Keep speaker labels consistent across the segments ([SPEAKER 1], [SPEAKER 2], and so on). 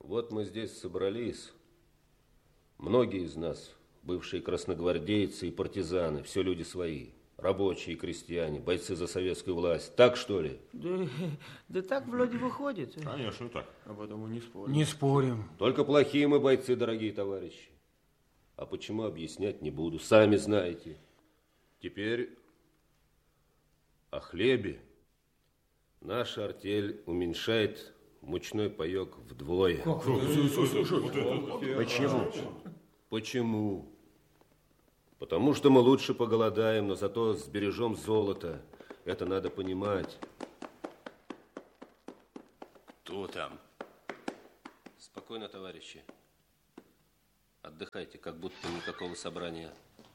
[SPEAKER 1] Вот мы здесь собрались. Многие из нас, бывшие красногвардейцы и партизаны, все люди свои. Рабочие, крестьяне, бойцы за советскую власть. Так, что ли?
[SPEAKER 2] Да так вроде выходит.
[SPEAKER 3] Конечно, так.
[SPEAKER 2] А потому не спорим.
[SPEAKER 4] Не спорим.
[SPEAKER 1] Только плохие мы бойцы, дорогие товарищи. А почему, объяснять не буду. Сами знаете. Теперь о хлебе. Наша артель уменьшает мучной паёк вдвое.
[SPEAKER 4] Почему?
[SPEAKER 1] Почему? Потому что мы лучше поголодаем, но зато сбережем золото. Это надо понимать.
[SPEAKER 3] Кто там?
[SPEAKER 1] Спокойно, товарищи. Отдыхайте, как будто никакого собрания.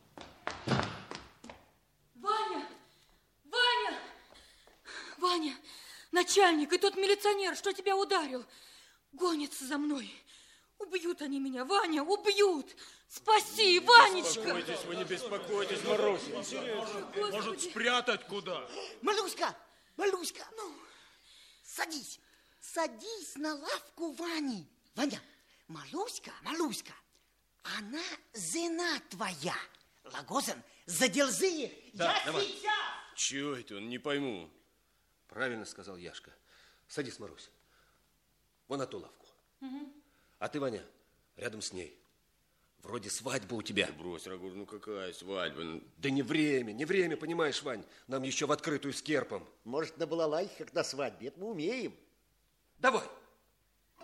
[SPEAKER 5] Ваня! Ваня! Ваня, начальник и тот милиционер, что тебя ударил, гонятся за мной. Убьют они меня, Ваня, убьют! Спаси, Ванечка!
[SPEAKER 6] Вы не беспокойтесь, Маруся. Может, спрятать куда?
[SPEAKER 7] Малюська, Малюська, ну, садись. Садись на лавку Вани. Ваня, Малюська, она жена твоя. Лагозин, задержи их.
[SPEAKER 1] Да,
[SPEAKER 7] я
[SPEAKER 1] давай.
[SPEAKER 7] сейчас.
[SPEAKER 3] Чего это он, не пойму.
[SPEAKER 1] Правильно сказал Яшка. Садись, Марусь. Вон на ту лавку. А ты, Ваня, рядом с ней. Вроде свадьба у тебя.
[SPEAKER 3] Брось, Рагур, ну какая свадьба?
[SPEAKER 1] Да не время, понимаешь, Вань. Нам еще в открытую с керпом.
[SPEAKER 8] Может, на балалайке, как на свадьбе. Это мы умеем.
[SPEAKER 1] Давай.